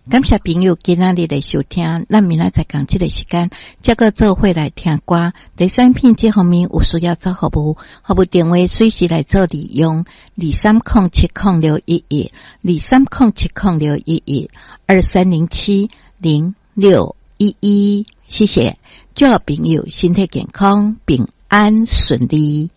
感谢朋友今仔日的收听，咱明仔载讲这个时间，这个做伙来听歌。第三品这方面有需要做服务电话随时来做利用23070611 23070611 23070611，谢谢。祝朋友身体健康，平安顺利。